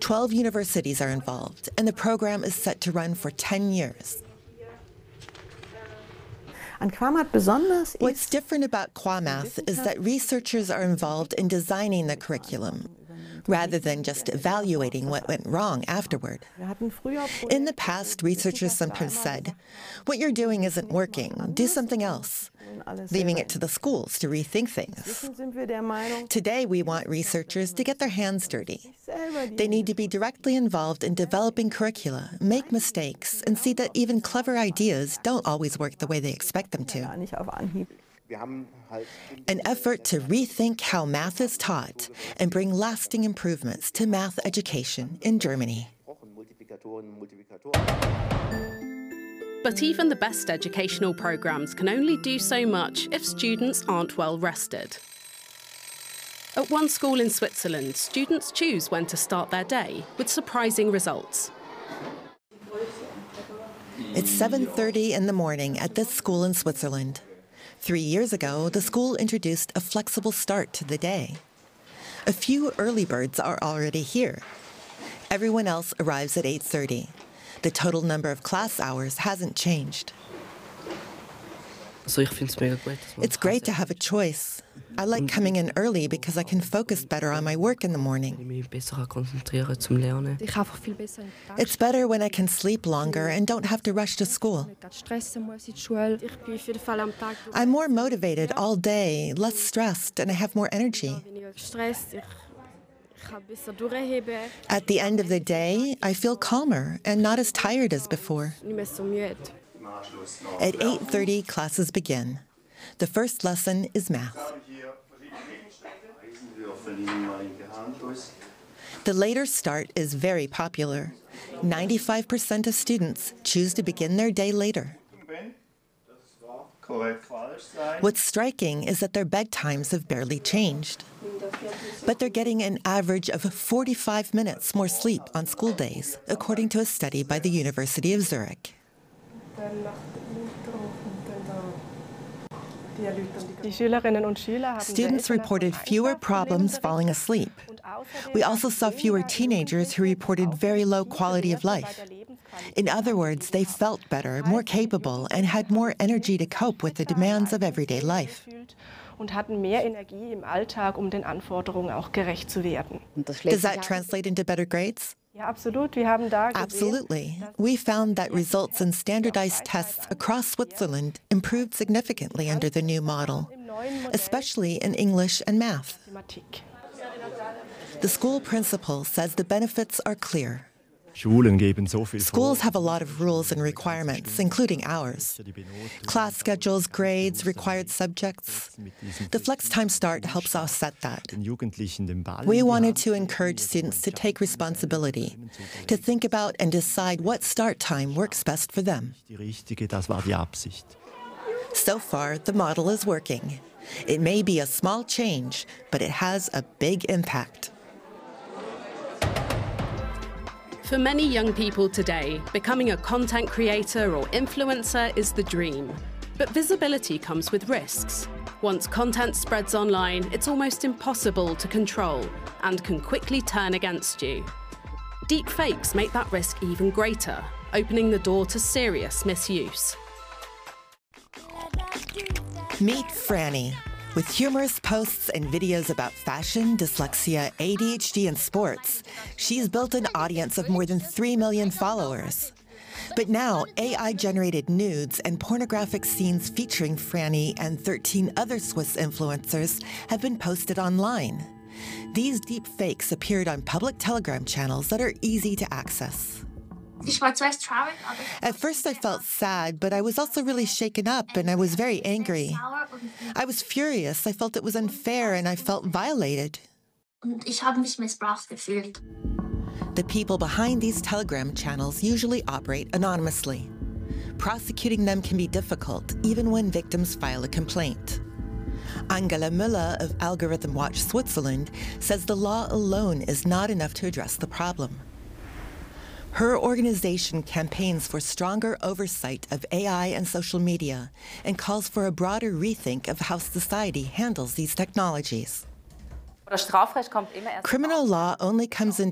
12 universities are involved, and the program is set to run for 10 years. What's different about QuaMath is that researchers are involved in designing the curriculum, rather than just evaluating what went wrong afterward. In the past, researchers sometimes said, "What you're doing isn't working, do something else," leaving it to the schools to rethink things. Today, we want researchers to get their hands dirty. They need to be directly involved in developing curricula, make mistakes, and see that even clever ideas don't always work the way they expect them to. An effort to rethink how math is taught and bring lasting improvements to math education in Germany. But even the best educational programs can only do so much if students aren't well rested. At one school in Switzerland, students choose when to start their day, with surprising results. It's 7:30 in the morning at this school in Switzerland. 3 years ago, the school introduced a flexible start to the day. A few early birds are already here. Everyone else arrives at 8:30. The total number of class hours hasn't changed. It's great to have a choice. I like coming in early because I can focus better on my work in the morning. It's better when I can sleep longer and don't have to rush to school. I'm more motivated all day, less stressed, and I have more energy. At the end of the day, I feel calmer and not as tired as before. At 8:30, classes begin. The first lesson is math. The later start is very popular. 95% of students choose to begin their day later. What's striking is that their bedtimes have barely changed. But they're getting an average of 45 minutes more sleep on school days, according to a study by the University of Zurich. Students reported fewer problems falling asleep. We also saw fewer teenagers who reported very low quality of life. In other words, they felt better, more capable, and had more energy to cope with the demands of everyday life. Does that translate into better grades? Absolutely. We found that results in standardized tests across Switzerland improved significantly under the new model, especially in English and math. The school principal says the benefits are clear. Schools have a lot of rules and requirements, including hours. Class schedules, grades, required subjects. The flex time start helps offset that. We wanted to encourage students to take responsibility, to think about and decide what start time works best for them. So far, the model is working. It may be a small change, but it has a big impact. For many young people today, becoming a content creator or influencer is the dream. But visibility comes with risks. Once content spreads online, it's almost impossible to control and can quickly turn against you. Deep fakes make that risk even greater, opening the door to serious misuse. Meet Franny. With humorous posts and videos about fashion, dyslexia, ADHD, and sports, she's built an audience of more than 3 million followers. But now, AI-generated nudes and pornographic scenes featuring Franny and 13 other Swiss influencers have been posted online. These deep fakes appeared on public Telegram channels that are easy to access. At first I felt sad, but I was also really shaken up and I was very angry. I was furious, I felt it was unfair and I felt violated. The people behind these Telegram channels usually operate anonymously. Prosecuting them can be difficult, even when victims file a complaint. Angela Müller of Algorithm Watch Switzerland says the law alone is not enough to address the problem. Her organization campaigns for stronger oversight of AI and social media and calls for a broader rethink of how society handles these technologies. Criminal law only comes into